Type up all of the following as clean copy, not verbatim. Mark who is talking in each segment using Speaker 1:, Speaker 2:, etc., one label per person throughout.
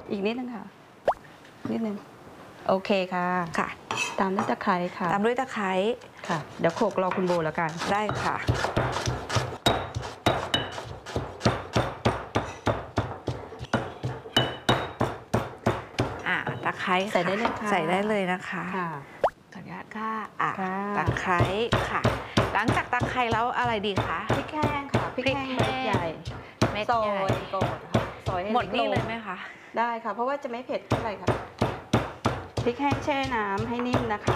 Speaker 1: อีกนิดนึงค่ะนิดนึงโอเคค่ะ
Speaker 2: ค่ะ
Speaker 1: ตามด้วยตะไคร้ค่ะ
Speaker 2: ตามด้วยตะไคร้
Speaker 1: ค่ะเดี๋ยวโขลกรอคุณโบแล้วกัน
Speaker 2: ได้ค่ะตะไคร้
Speaker 1: ใส่ได้เลยค่ะ
Speaker 2: ใส่ได้เลยนะคะ
Speaker 1: ค่ะ
Speaker 2: ขออนุญาตค่ะ
Speaker 1: ค่ะ
Speaker 2: ตะไคร้ค่ะหลังจากตะไคร้แล้วอะไรดีคะ
Speaker 1: พริกแห้งค่ะพริกแห้งเม็ดใหญ่
Speaker 2: เม็ด
Speaker 1: ซอ
Speaker 2: ใหญ่
Speaker 1: ยก่อนค่ะซอยให้
Speaker 2: หมดนี่
Speaker 1: ก
Speaker 2: เลยไหมคะ
Speaker 1: ได้ค่ะเพราะว่าจะไม่เผ็ดเท่าไหร่ค่ะพริกแห้งแช่น้ำให้นิ่มนะคะ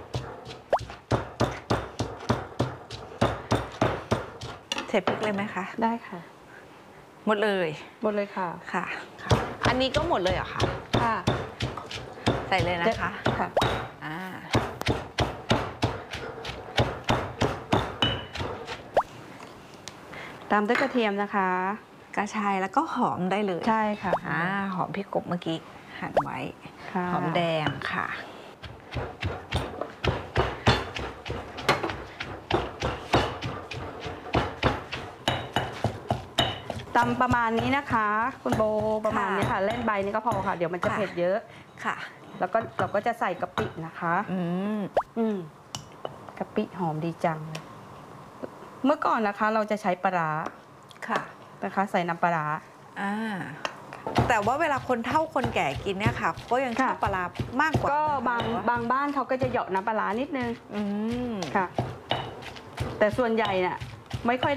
Speaker 2: ใส่พริกเลยไหมคะ
Speaker 1: ได้ค่ะ
Speaker 2: หมดเลย
Speaker 1: หมดเลยค่ะ
Speaker 2: ค่ะอันนี้ก็หมดเลยเหรอคะ
Speaker 1: ค่ะ
Speaker 2: ใส่เลยนะคะ
Speaker 1: ค่ะ ตามด้วยกระเทียมนะคะ
Speaker 2: กระชายแล้วก็หอมได้เลย
Speaker 1: ใช่ค่ะ
Speaker 2: หอมพริกกบเมื่อกี้หั่นไว้
Speaker 1: ค่ะ
Speaker 2: หอมแดงค่ะ
Speaker 1: ตำประมาณนี้นะคะ คุณโบประมาณนี้ค่ะเล่นใบนี้ก็พอค่ะเดี๋ยวมันจะเผ็ดเยอะ
Speaker 2: ค่ะ
Speaker 1: แล้วก็เราก็จะใส่กะปินะคะกะปิหอมดีจังเลยเมื่อก่อนนะคะเราจะใช้ปลาร้า
Speaker 2: ค่ะ
Speaker 1: นะคะใส่น้ำปลาร้า
Speaker 2: แต่ว่าเวลาคนเฒ่าคนแก่กินเนี่ยค่ะก็ยังชอบปลาร้ามากกว่า
Speaker 1: ก็บางบ้านเขาก็จะเหยาะน้ำปลาร้านิดนึงค่ะแต่ส่วนใหญ่น่ะไม่ค่อย